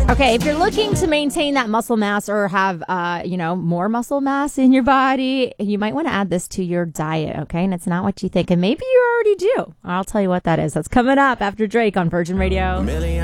Okay, if you're looking to maintain that muscle mass or have, more muscle mass in your body, you might want to add this to your diet, okay? And it's not what you think. And maybe you already do. I'll tell you what that is. That's coming up after Drake on Virgin Radio.